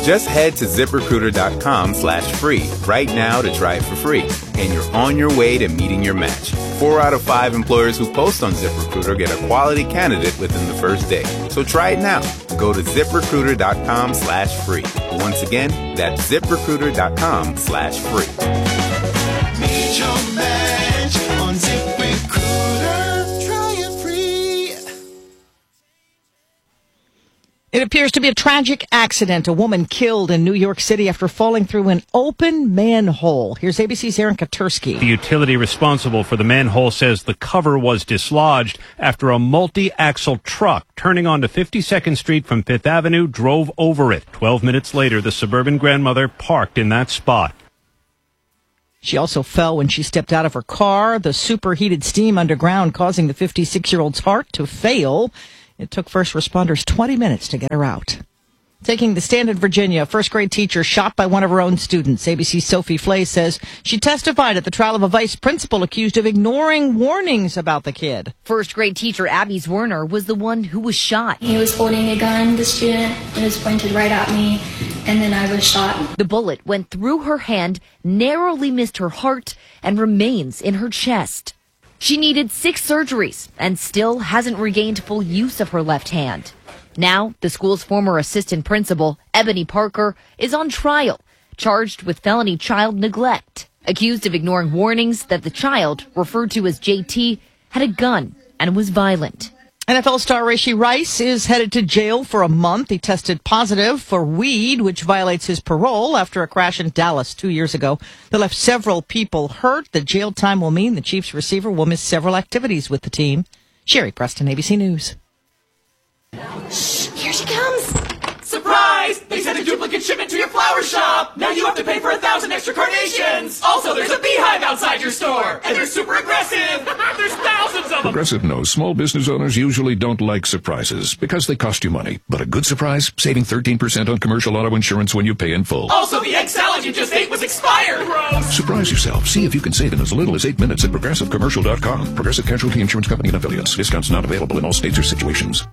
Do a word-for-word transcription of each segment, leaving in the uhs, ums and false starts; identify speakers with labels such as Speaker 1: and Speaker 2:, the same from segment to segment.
Speaker 1: Just head to ZipRecruiter.com slash free right now to try it for free. And you're on your way to meeting your match. Four out of five employers who post on ZipRecruiter get a quality candidate within the first day. So try it now. Go to ZipRecruiter.com slash free. Once again, that's ZipRecruiter.com slash free.
Speaker 2: Meet your match on ZipRecruiter. Try it free.
Speaker 3: It appears to be a tragic accident. A woman killed in New York City after falling through an open manhole. Here's A B C's Aaron Katursky.
Speaker 4: The utility responsible for the manhole says the cover was dislodged after a multi-axle truck turning onto fifty-second Street from Fifth Avenue drove over it. Twelve minutes later, the suburban grandmother parked in that spot.
Speaker 3: She also fell when she stepped out of her car. The superheated steam underground causing the fifty-six-year-old's heart to fail. It took first responders twenty minutes to get her out. Taking the stand in Virginia, a first-grade teacher shot by one of her own students. A B C's Sophie Flay says she testified at the trial of a vice principal accused of ignoring warnings about the kid.
Speaker 5: First-grade teacher Abby Zwerner was the one who was shot.
Speaker 6: He was holding a gun, the student. It was pointed right at me, and then I was shot.
Speaker 5: The bullet went through her hand, narrowly missed her heart, and remains in her chest. She needed six surgeries and still hasn't regained full use of her left hand. Now, the school's former assistant principal, Ebony Parker, is on trial, charged with felony child neglect, accused of ignoring warnings that the child, referred to as J T, had a gun and was violent.
Speaker 3: N F L star Rashee Rice is headed to jail for a month. He tested positive for weed, which violates his parole after a crash in Dallas two years ago that left several people hurt. The jail time will mean the Chiefs receiver will miss several activities with the team. Sherry Preston, A B C News.
Speaker 7: Shh, here she comes.
Speaker 8: Surprise! They sent a duplicate shipment to your flower shop! Now you have to pay for a thousand extra carnations! Also, there's a beehive outside your store! And they're super aggressive! There's thousands of them!
Speaker 9: Progressive knows small business owners usually don't like surprises because they cost you money. But a good surprise? Saving thirteen percent on commercial auto insurance when you pay in full.
Speaker 8: Also, the egg salad you just ate was expired! Gross!
Speaker 9: Surprise yourself. See if you can save in as little as eight minutes at Progressive Commercial dot com. Progressive Casualty Insurance Company and Affiliates. Discounts not available in all states or situations.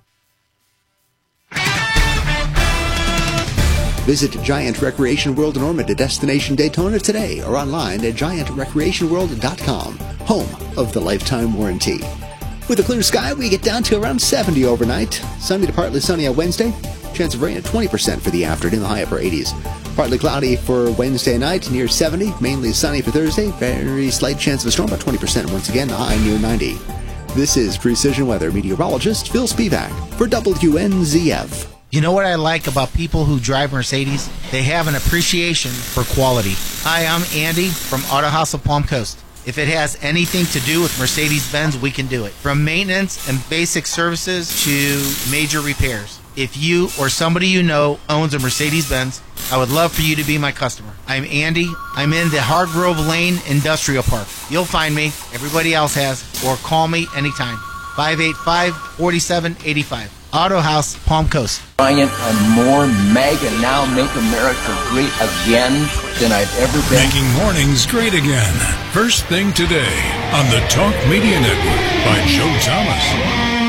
Speaker 10: Visit Giant Recreation World in Ormond, a destination Daytona today, or online at giant recreation world dot com, home of the lifetime warranty. With a clear sky, we get down to around seventy overnight. Sunny to partly sunny on Wednesday. Chance of rain at twenty percent for the afternoon, the high upper eighties. Partly cloudy for Wednesday night, near seventy. Mainly sunny for Thursday. Very slight chance of a storm, about twenty percent once again, the high near ninety. This is Precision Weather meteorologist Phil Spivak for W N Z F.
Speaker 11: You know what I like about people who drive Mercedes? They have an appreciation for quality. Hi, I'm Andy from Auto House of Palm Coast. If it has anything to do with Mercedes-Benz, we can do it. From maintenance and basic services to major repairs. If you or somebody you know owns a Mercedes-Benz, I would love for you to be my customer. I'm Andy. I'm in the Hargrove Lane Industrial Park. You'll find me. Everybody else has. Or call me anytime. five eight five, four seven eight five. Auto House, Palm Coast.
Speaker 12: Giant and more mega now make America great again than I've ever been.
Speaker 13: Making mornings great again. First thing today on the Talk Media Network by Joe Thomas.